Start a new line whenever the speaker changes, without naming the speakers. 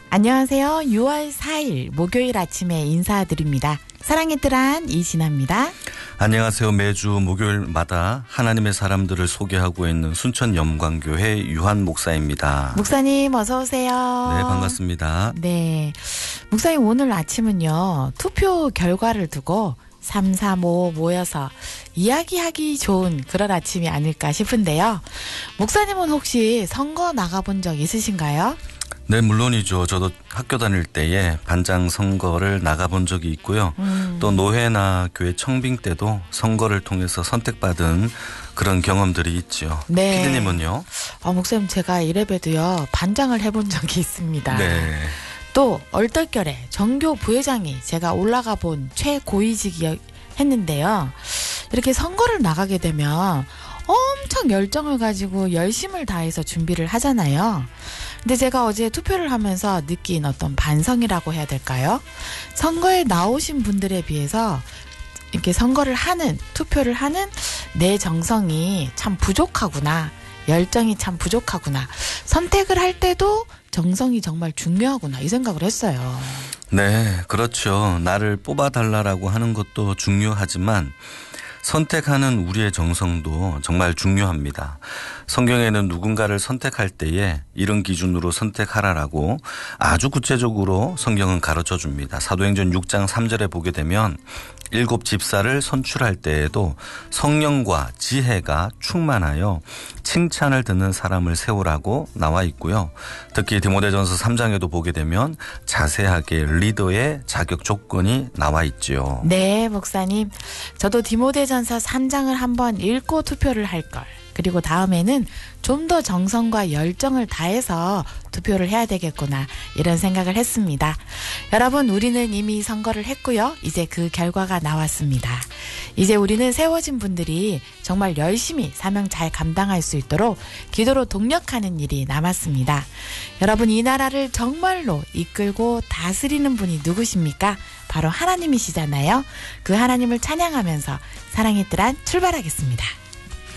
안녕하세요. 6월 4일 목요일 아침에 인사드립니다. 사랑의 뜰한 이진아입니다.
안녕하세요. 매주 목요일마다 하나님의 사람들을 소개하고 있는 순천 영광교회 유한 목사입니다.
목사님 어서 오세요.
네, 반갑습니다.
네, 목사님 오늘 아침은요. 투표 결과를 두고 3, 4, 5 모여서 이야기하기 좋은 그런 아침이 아닐까 싶은데요. 목사님은 혹시 선거 나가본 적 있으신가요?
네, 물론이죠. 저도 학교 다닐 때에 반장 선거를 나가본 적이 있고요. 또 노회나 교회 청빙 때도 선거를 통해서 선택받은 그런 경험들이 있죠.
네.
피디님은요?
목사님 제가 이래봬도요. 반장을 해본 적이 있습니다.
네.
또 얼떨결에 전교 부회장이 제가 올라가 본 최고위직이었는데요. 이렇게 선거를 나가게 되면 엄청 열정을 가지고 열심을 다해서 준비를 하잖아요. 근데 제가 어제 투표를 하면서 느낀 어떤 반성이라고 해야 될까요? 선거에 나오신 분들에 비해서 이렇게 투표를 하는 내 정성이 참 부족하구나. 열정이 참 부족하구나. 선택을 할 때도 정성이 정말 중요하구나. 이 생각을 했어요.
네, 그렇죠. 나를 뽑아달라고 하는 것도 중요하지만 선택하는 우리의 정성도 정말 중요합니다. 성경에는 누군가를 선택할 때에 이런 기준으로 선택하라라고 아주 구체적으로 성경은 가르쳐 줍니다. 사도행전 6장 3절에 보게 되면 7 집사를 선출할 때에도 성령과 지혜가 충만하여 칭찬을 듣는 사람을 세우라고 나와 있고요. 특히 디모데전서 3장에도 보게 되면 자세하게 리더의 자격 조건이 나와 있죠.
네, 목사님. 저도 디모데전서 3장을 한번 읽고 투표를 할 걸. 그리고 다음에는 좀 더 정성과 열정을 다해서 투표를 해야 되겠구나 이런 생각을 했습니다. 여러분, 우리는 이미 선거를 했고요. 이제 그 결과가 나왔습니다. 이제 우리는 세워진 분들이 정말 열심히 사명 잘 감당할 수 있도록 기도로 동력하는 일이 남았습니다. 여러분, 이 나라를 정말로 이끌고 다스리는 분이 누구십니까? 바로 하나님이시잖아요. 그 하나님을 찬양하면서 사랑의 뜰한 출발하겠습니다.